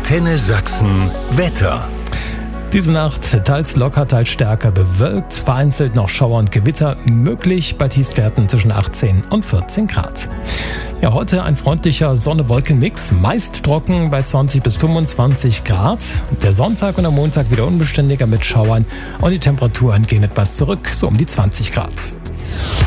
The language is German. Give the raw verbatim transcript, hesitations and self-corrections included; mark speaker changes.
Speaker 1: Antenne Sachsen Wetter.
Speaker 2: Diese Nacht teils locker, teils stärker bewölkt, vereinzelt noch Schauer und Gewitter möglich bei Tiefstwerten zwischen achtzehn und vierzehn Grad. Ja, heute ein freundlicher Sonne-Wolken-Mix, meist trocken bei zwanzig bis fünfundzwanzig Grad. Der Sonntag und der Montag wieder unbeständiger mit Schauern und die Temperaturen gehen etwas zurück, so um die zwanzig Grad.